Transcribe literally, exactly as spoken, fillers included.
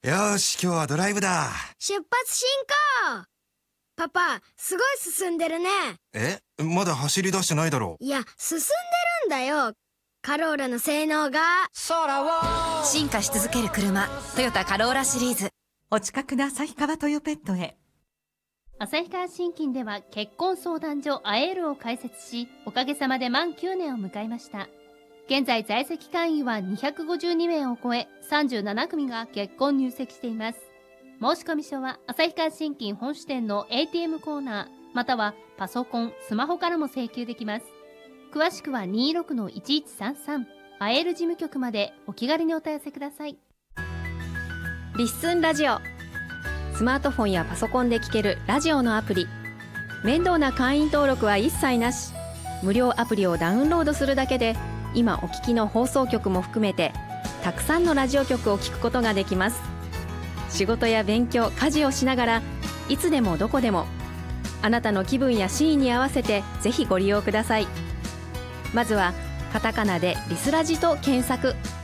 よーし、今日はドライブだ。 出発進行。パパ、すごい進んでるね。 え、まだ走り出してないだろ。 いや、進んでるんだよ。カローラの性能が。 進化し続ける車、トヨタカローラシリーズ。 お近くの旭川トヨペットへ。 旭川信金では結婚相談所アエールを開設し、おかげさまで満きゅうねんを迎えました。現在在籍会員はにひゃくごじゅうにめいを超え、さんじゅうななくみが結婚入籍しています。申込書は旭川信金本支店の エーティーエム コーナー、またはパソコン、スマホからも請求できます。詳しくは にじゅうろくのいちいちさんさん アエール事務局までお気軽にお問い合わせください。 リッスンラジオ。スマートフォンやパソコンで聴けるラジオのアプリ。面倒な会員登録は一切なし。無料アプリをダウンロードするだけで、今お聞きの放送局も含めてたくさんのラジオ局を聞くことができます。仕事や勉強、家事をしながらいつでもどこでもあなたの気分やシーンに合わせてぜひご利用ください。まずはカタカナでリスラジと検索。